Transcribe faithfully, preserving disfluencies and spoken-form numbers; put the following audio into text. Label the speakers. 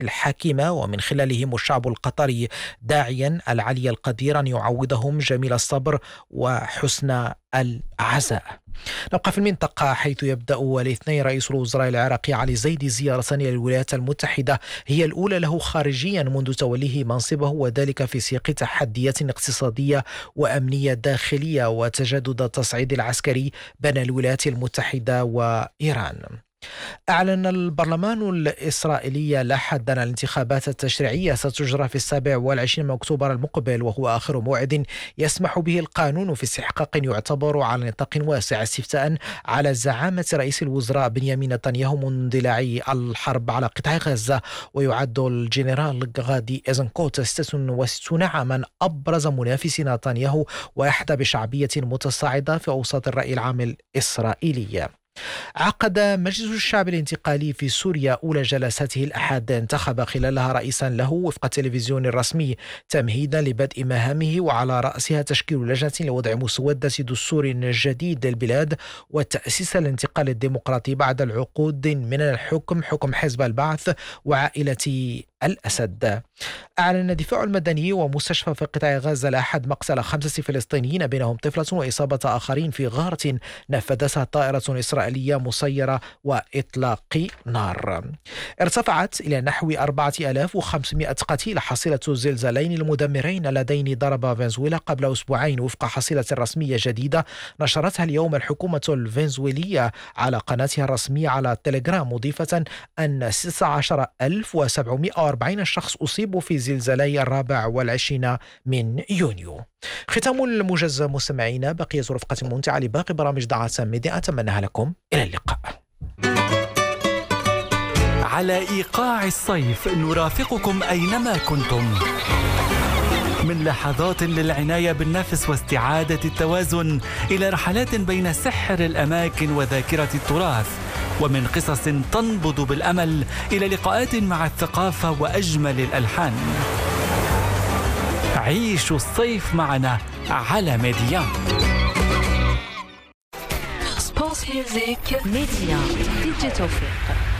Speaker 1: الحاكمة ومن خلالهم الشعب القطري، داعيا العلي القدير أن يعوضهم جميل الصبر وحسن العزاء. نبقى في المنطقة حيث يبدأ الاثنين رئيس الوزراء العراقي علي زيدي زيارة إلى الولايات المتحدة هي الأولى له خارجيا منذ توليه منصبه، وذلك في سياق تحديات اقتصادية وأمنية داخلية وتجدد التصعيد العسكري بين الولايات المتحدة وإيران. أعلن البرلمان الإسرائيلي لاحقا الانتخابات التشريعية ستجرى في السابع والعشرين من أكتوبر المقبل، وهو آخر موعد يسمح به القانون في استحقاق يعتبر على نطاق واسع استفتاء على زعامة رئيس الوزراء بنيامين نتنياهو منذ اندلاع الحرب على قطاع غزة. ويعد الجنرال غادي إيزنكوت ستة وستين عاما أبرز منافس نتنياهو ويحظى بشعبية متصاعدة في أوساط الرأي العام الإسرائيلي. عقد مجلس الشعب الانتقالي في سوريا أولى جلساته الأحد، انتخب خلالها رئيسا له وفق التلفزيون الرسمي تمهيدا لبدء مهامه، وعلى رأسها تشكيل لجنة لوضع مسودة دستور جديد للبلاد وتأسيس الانتقال الديمقراطي بعد العقود من الحكم حكم حزب البعث وعائلة الأسد. أعلن الدفاع المدني ومستشفى في قطاع غزة الأحد مقتل خمسة فلسطينيين بينهم طفلة وإصابة آخرين في غارة نفذتها طائرة إسرائيلية مسيرة وإطلاق نار. ارتفعت إلى نحو أربعة آلاف وخمسمائة قتيل حصيلة الزلزالين المدمرين اللذين ضربا فنزويلا قبل أسبوعين وفق حصيلة رسمية جديدة نشرتها اليوم الحكومة الفنزويلية على قناتها الرسمية على التليجرام، مضيفة أن ستة عشر ألف وسبعمائة وأربعين شخص أصيبوا في زلزالي الرابع والعشرين من يونيو. ختام الموجز مستمعينا، بقية رفقة ممتعة لباقي برامج دعاة ميديا أتمنى لكم إلى اللقاء.
Speaker 2: على إيقاع الصيف نرافقكم أينما كنتم، من لحظات للعناية بالنفس واستعادة التوازن إلى رحلات بين سحر الأماكن وذاكرة التراث، ومن قصص تنبض بالأمل إلى لقاءات مع الثقافة وأجمل الألحان. عيشوا الصيف معنا على ميديا.
Speaker 3: سبورت ميوزيك ميديا دي جي توفيق.